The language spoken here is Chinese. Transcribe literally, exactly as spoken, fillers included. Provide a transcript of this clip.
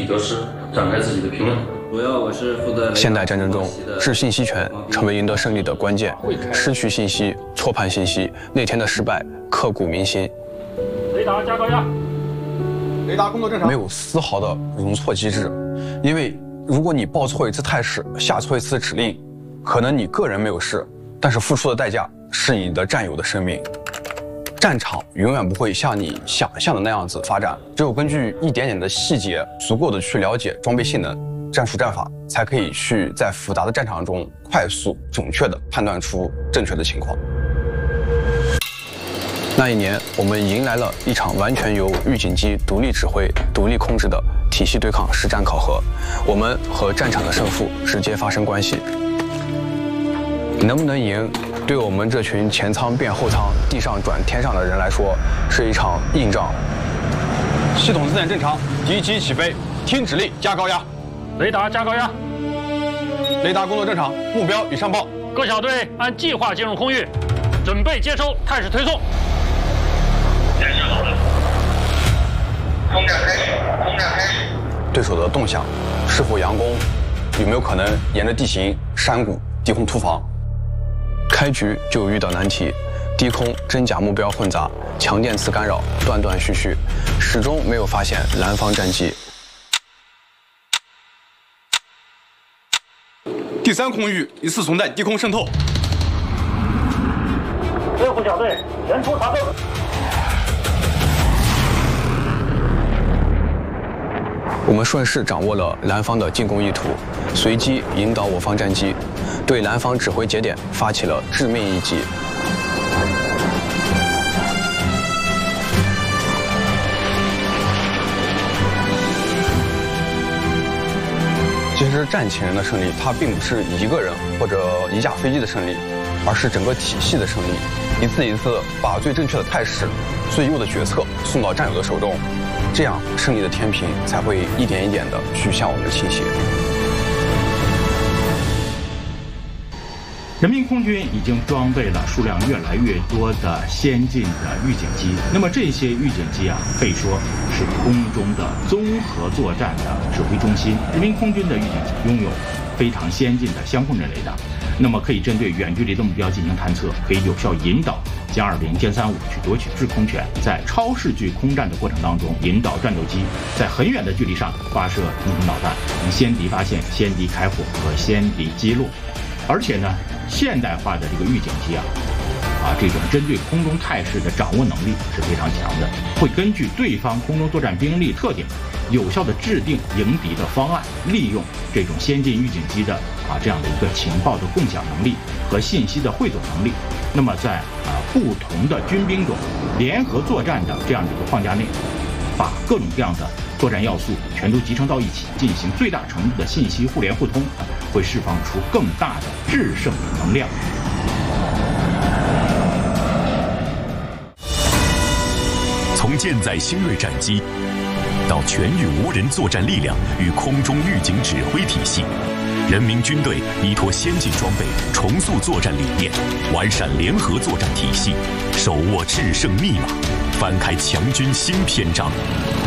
得失，展开自己的评论。 主要我是负责。 现代战争中，制信息权成为赢得胜利的关键。失去信息，错判信息，那天的失败刻骨铭心。 雷达加高压。 雷达工作正常。 没有丝毫的容错机制，因为如果你报错一次态势，下错一次指令，可能你个人没有事，但是付出的代价是你的战友的生命。战场永远不会像你想象的那样子发展，只有根据一点点的细节，足够的去了解装备性能、战术战法，才可以去在复杂的战场中快速、准确地判断出正确的情况。那一年，我们迎来了一场完全由预警机独立指挥、独立控制的体系对抗实战考核，我们和战场的胜负直接发生关系。能不能赢，对我们这群前舱变后舱、地上转天上的人来说，是一场硬仗。 系统自检正常，敌机起飞，听指令加高压。 雷达加高压。 雷达工作正常，目标已上报。 各小队按计划进入空域，准备接收态势推送。检视好了。空战开始，空战开始。 对手的动向是否佯攻，有没有可能沿着地形、山谷低空突防？开局就遇到难题，低空真假目标混杂，强电磁干扰断断续续，始终没有发现蓝方战机。 第三空域疑似存在低空渗透。 猎户小队全出查证。 我们顺势掌握了蓝方的进攻意图，随机引导我方战机，对蓝方指挥节点发起了致命一击。其实战前人的胜利，它并不是一个人或者一架飞机的胜利，而是整个体系的胜利。一次一次把最正确的态势、最优的决策送到战友的手中，这样胜利的天平才会一点一点的去向我们倾斜。 人民空军已经装备了数量越来越多的先进的预警机，那么这些预警机啊，可以说是空中的综合作战的指挥中心。人民空军的预警机拥有非常先进的相控阵雷达，那么可以针对远距离的目标进行探测，可以有效引导歼二零、歼三五去夺取制空权，在超视距空战的过程当中，引导战斗机在很远的距离上发射空空导弹，能先敌发现、先敌开火和先敌击落。而且呢，现代化的这个预警机啊，啊，这种针对空中态势的掌握能力是非常强的，会根据对方空中作战兵力特点，有效的制定迎敌的方案，利用这种先进预警机的啊这样的一个情报的共享能力和信息的汇总能力，那么在啊不同的军兵种联合作战的这样的一个框架内，把各种各样的作战要素全都集成到一起，进行最大程度的信息互联互通，会释放出更大的制胜能量。 从舰载星锐战机到全域无人作战力量与空中预警指挥体系，人民军队依托先进装备，重塑作战理念，完善联合作战体系，手握制胜密码，翻开强军新篇章。